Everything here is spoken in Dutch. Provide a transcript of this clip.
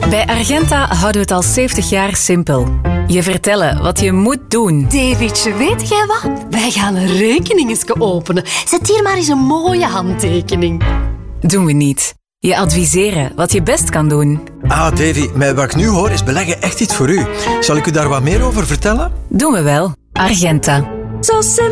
Bij Argenta houden we het al 70 jaar simpel. Je vertellen wat je moet doen. Davidje, weet jij wat? Wij gaan een rekening eens openen. Zet hier maar eens een mooie handtekening. Doen we niet. Je adviseren wat je best kan doen. Ah, Davy, met wat ik nu hoor is beleggen echt iets voor u. Zal ik u daar wat meer over vertellen? Doen we wel. Argenta. Zo simpel.